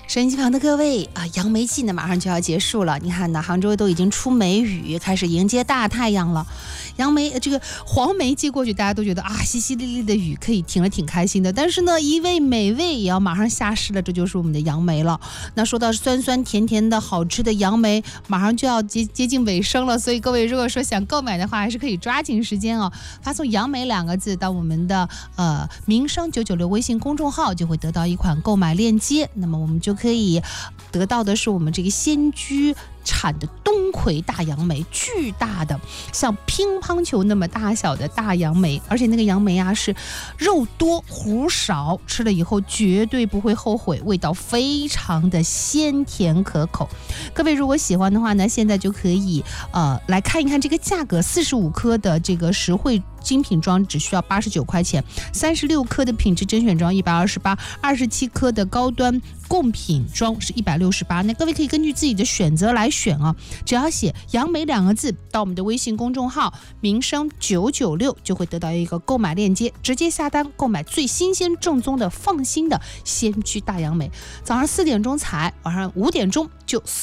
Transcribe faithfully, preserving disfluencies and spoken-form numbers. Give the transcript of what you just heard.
收音机旁的各位啊，杨梅季呢马上就要结束了。你看呢，杭州都已经出梅雨，开始迎接大太阳了。杨梅这个黄梅季过去，大家都觉得啊，淅淅沥沥的雨可以停了，挺开心的。但是呢，一味美味也要马上下市了，这就是我们的杨梅了。那说到酸酸甜甜的好吃的杨梅，马上就要接接近尾声了，所以各位如果说想购买的话，还是可以抓紧时间哦，发送杨梅两个字到我们的呃民生九九六微信公众号，就会得到一款购买链接。那么我们就可以得到的是我们这个仙居产的冬葵大杨梅，巨大的像乒乓球那么大小的大杨梅，而且那个杨梅啊是肉多核少，吃了以后绝对不会后悔，味道非常的鲜甜可口。各位如果喜欢的话呢，现在就可以呃来看一看这个价格，四十五颗的这个实惠精品装只需要八十九块钱，三十六颗的品质甄选装一百二十八，二十七颗的高端贡品装是一百六十八。那各位可以根据自己的选择来选啊，只要写杨梅两个字到我们的微信公众号民生九九六，就会得到一个购买链接，直接下单购买最新鲜正宗的放心的仙居大杨梅。早上四点钟采，晚上五点钟就